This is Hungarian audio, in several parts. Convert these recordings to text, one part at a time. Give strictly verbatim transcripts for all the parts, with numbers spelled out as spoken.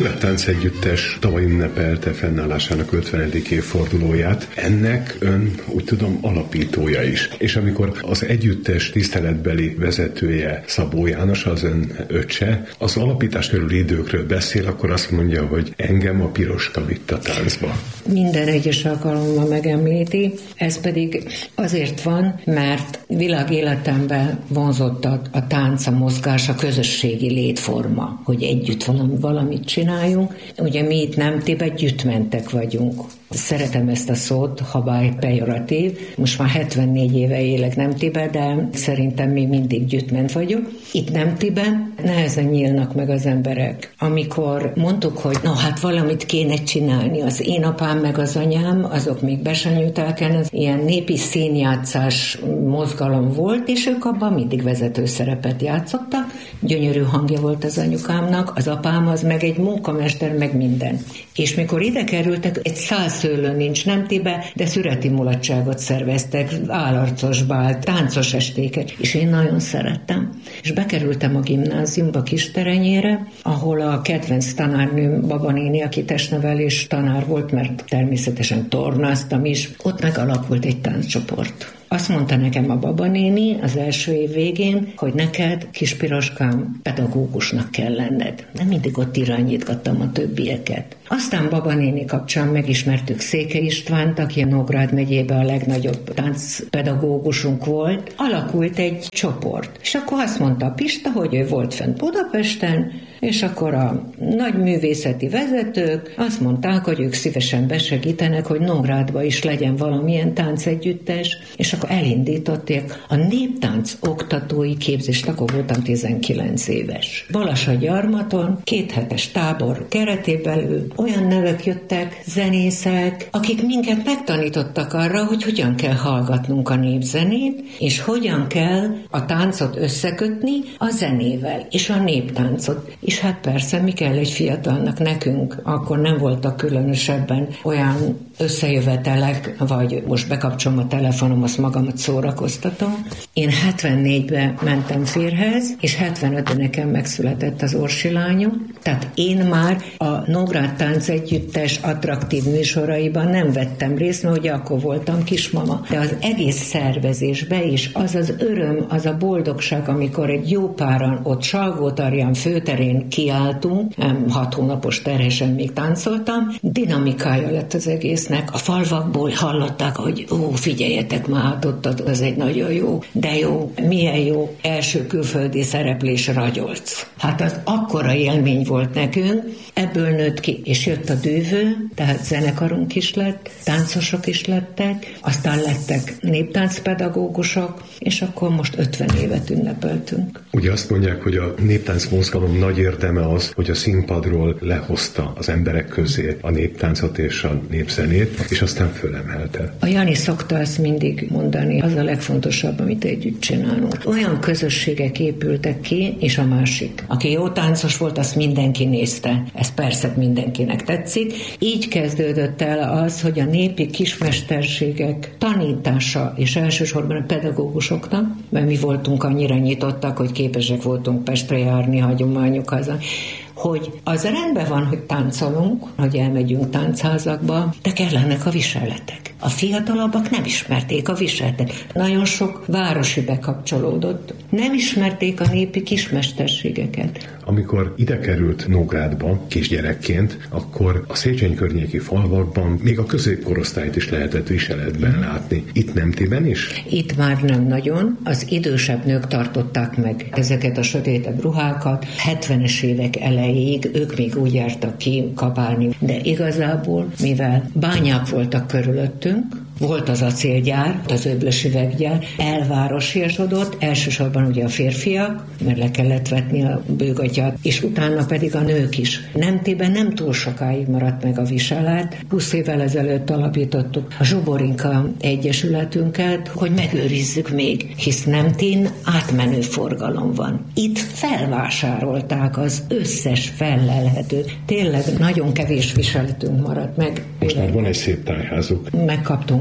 Nógrád Táncegyüttes tavaly ünnepelte fennállásának ötvenedik évfordulóját. Ennek ön, úgy tudom, alapítója is. És amikor az együttes tiszteletbeli vezetője Szabó János, az ön öccse, az alapítás körüli időkről beszél, akkor azt mondja, hogy engem a piroska vitt a táncba. Minden egyes alkalommal megemlíti, ez pedig azért van, mert világéletemben vonzott a, a tánc, a mozgás, a közösségi létforma, hogy együtt valami, valamit csináljunk. Ugye mi itt Nemtében gyüttmentek vagyunk. Szeretem ezt a szót, habár pejoratív. Most már hetvennégy éve élek Nemtiben, de szerintem mi mindig gyüttment vagyunk. Itt Nemtiben nehezen nyílnak meg az emberek. Amikor mondtuk, hogy na hát valamit kéne csinálni, az én apám meg az anyám, azok még besenyőtelken, az ilyen népi színjátszás mozgalom volt, és ők abban mindig vezető szerepet játszottak. Gyönyörű hangja volt az anyukámnak, az apám az meg egy munkamester, meg minden. És mikor ide kerültek, egy száz szőlő nincs Nemtibe, de szüreti mulatságot szerveztek, állarcos bál, táncos estéket, és én nagyon szerettem. És bekerültem a gimnáziumba Kisterenyére, ahol a kedvenc tanárnőm Baba néni, aki testnevelés tanár volt, mert természetesen tornáztam is, ott megalakult egy tánccsoport. Azt mondta nekem a Baba néni az első év végén, hogy neked, kis piroskám, pedagógusnak kell lenned. Nem mindig ott irányítgattam a többieket. Aztán Baba néni kapcsán megismertük Székely Istvánt, aki a Nógrád megyében a legnagyobb táncpedagógusunk volt. Alakult egy csoport. És akkor azt mondta a Pista, hogy ő volt fent Budapesten, és akkor a nagy művészeti vezetők azt mondták, hogy ők szívesen besegítenek, hogy Nógrádba is legyen valamilyen táncegyüttes, és akkor elindították a néptánc oktatói képzést, akkor voltam tizenkilenc éves. Balasagyarmaton kéthetes tábor keretében belül olyan nevek jöttek, zenészek, akik minket megtanítottak arra, hogy hogyan kell hallgatnunk a népzenét, és hogyan kell a táncot összekötni a zenével, és a néptáncot. És hát persze, mi kell egy fiatalnak nekünk, akkor nem voltak különösebben olyan összejövetelek, vagy most bekapcsolom a telefonom, azt magamat szórakoztatom. Én hetvennégyben mentem férhez, és hetvenötben nekem megszületett az Orsi lányom, tehát én már a Nógrád Táncegyüttes attraktív műsoraiban nem vettem részt, mert ugye akkor voltam kismama. De az egész szervezésbe is az az öröm, az a boldogság, amikor egy jó páran ott Salgótarján főterén kiálltunk, hat hónapos terhesen még táncoltam, dinamikája lett az egésznek. A falvakból hallották, hogy ó, figyeljetek már, ott az egy nagyon jó, de jó, milyen jó első külföldi szereplés Ragyolc. Hát az akkora élmény volt nekünk, ebből nőtt ki, és jött a dűvő, tehát zenekarunk is lett, táncosok is lettek, aztán lettek néptáncpedagógusok, és akkor most ötven évet ünnepeltünk. Ugye azt mondják, hogy a néptánc mozgalom nagy érdeme az, hogy a színpadról lehozta az emberek közé a néptáncot és a népzenét, és aztán fölemelte. A Jani szokta ezt mindig mondani, az a legfontosabb, amit együtt csinálunk. Olyan közösségek épültek ki, és a másik. Aki jó táncos volt, azt mindenki nézte. Ez persze mindenkinek tetszik. Így kezdődött el az, hogy a népi kismesterségek tanítása, és elsősorban a pedagógusoknak, mert mi voltunk annyira nyitottak, hogy képesek voltunk Pestre járni, hagyományok haza, hogy az rendben van, hogy táncolunk, hogy elmegyünk táncházakba, de kellenek a viseletek. A fiatalabbak nem ismerték a viseletet. Nagyon sok városi bekapcsolódott. Nem ismerték a népi kismesterségeket. Amikor ide került Nógrádba kisgyerekként, akkor a Széchenyi környéki falvakban még a középkorosztályt is lehetett viseletben látni. Itt Nemtében is? Itt már nem nagyon. Az idősebb nők tartották meg ezeket a sötétebb ruhákat. hetvenes évek elejéig ők még úgy jártak ki kapálni. De igazából, mivel bányák voltak körülöttünk, volt az acélgyár, az öblös üveggyár, elvárosiasodott, elsősorban ugye a férfiak, mert le kellett vetni a bőgatyát, és utána pedig a nők is. Nemtében nem túl sokáig maradt meg a viselet. húsz évvel ezelőtt alapítottuk a Zsoborinka Egyesületünket, hogy megőrizzük még, hisz Nemtin átmenő forgalom van. Itt felvásárolták az összes fellelhető. Tényleg nagyon kevés viseletünk maradt meg. Most már van egy szép tájházuk. Megkaptunk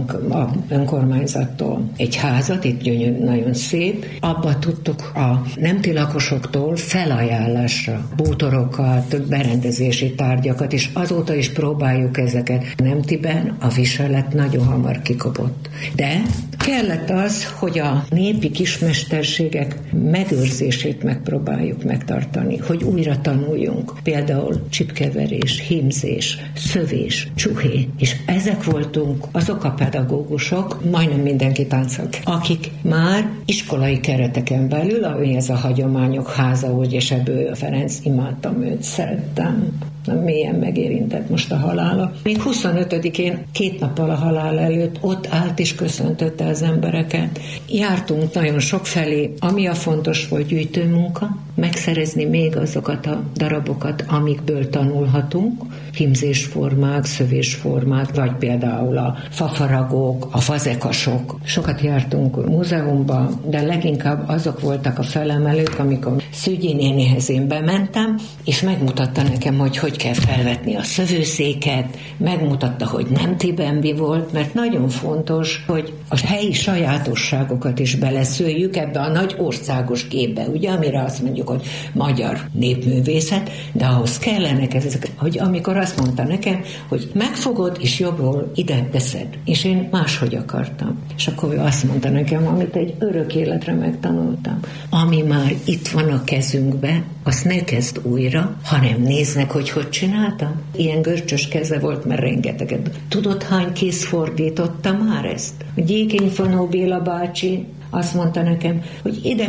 kaptunk a önkormányzattól egy házat, itt gyönyörű, nagyon szép. Abba tudtuk a nemti lakosoktól felajánlásra bútorokat, berendezési tárgyakat, és azóta is próbáljuk ezeket. Nemtiben a viselet nagyon hamar kikopott. De kellett az, hogy a népi kismesterségek megőrzését megpróbáljuk megtartani, hogy újra tanuljunk. Például csipkeverés, hímzés, szövés, csuhé. És ezek voltunk azok a pedagógusok, majdnem mindenki táncok, akik már iskolai kereteken belül, ami ez a hagyományok háza, úgy, és ebből Ferenc, imádtam őt, szerettem. Mélyen megérintett most a halála. Még huszonötödikén, két nappal a halál előtt ott állt és köszöntötte az embereket. Jártunk nagyon sok felé, ami a fontos volt, gyűjtőmunka, megszerezni még azokat a darabokat, amikből tanulhatunk, hímzésformák, szövésformák, vagy például a fafaragók, a fazekasok. Sokat jártunk múzeumba, de leginkább azok voltak a felemelők, amikor Szügyi nénihez én bementem, és megmutatta nekem, hogy hogy kell felvetni a szövőszéket, megmutatta, hogy nemtiben mi volt, mert nagyon fontos, hogy a helyi sajátosságokat is beleszőjük ebbe a nagy országos képbe, ugye, amire azt mondjuk, hogy magyar népművészet, de ahhoz kellenek ezek, hogy amikor azt mondta nekem, hogy megfogod, és jobbról ide teszed. És én máshogy akartam. És akkor ő azt mondta nekem, amit egy örök életre megtanultam. Ami már itt van a kezünkbe, azt ne kezd újra, hanem néznek, hogy hogy csináltam. Ilyen görcsös keze volt, mert rengeteget. Tudod, hány kéz fordította már ezt? A Gyékény Fonó Béla bácsi azt mondta nekem, hogy ide